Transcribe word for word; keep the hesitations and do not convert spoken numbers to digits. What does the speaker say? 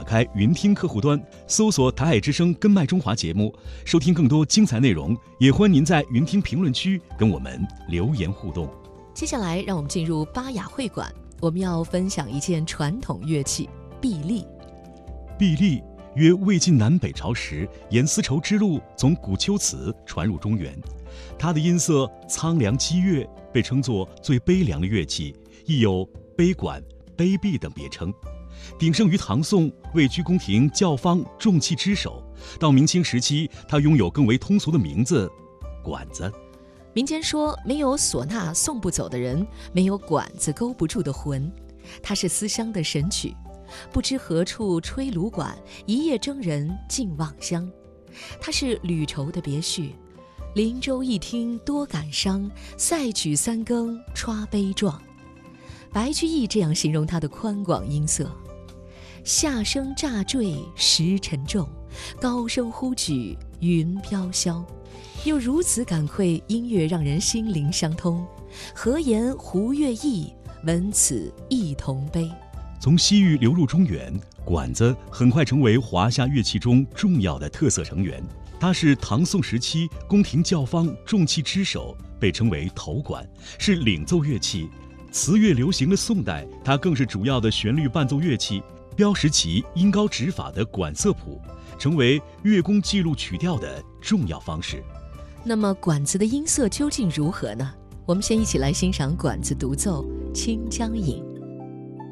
开云听客户端，搜索台海之声根麦中华节目，收听更多精彩内容。也欢迎您在云听评论区跟我们留言互动。 接下来，让我们进入巴雅会馆，我们要分享一件传统乐器碧丽。 碧丽约魏晋南北朝时，沿丝绸之路从古丘辞传入中原。它的音色苍凉激越，被称作最悲凉的乐器，亦有悲管、悲碧等别称。鼎盛于唐宋，位居宫廷教坊重器之首。到明清时期，它拥有更为通俗的名字——管子。 民间说，没有唢呐送不走的人，没有管子勾不住的魂。它是思乡的神曲，不知何处吹芦管，一夜征人尽望乡。它是旅愁的别序，林州一听多感伤，塞曲三更歘悲壮。白居易这样形容它的宽广音色：下声乍坠石沉重，高声忽举云飘飘。又如此感愧音乐让人心灵相通，何言胡乐意，闻此一同悲。 从西域流入中原，管子很快成为华夏乐器中重要的特色成员。它是唐宋时期宫廷教坊重器之首，被称为头管，是领奏乐器。词乐流行的宋代，它更是主要的旋律伴奏乐器，标识其音高指法的管色谱，成为乐工记录曲调的重要方式。 那么管子的音色究竟如何呢？我们先一起来欣赏管子独奏《清江引》。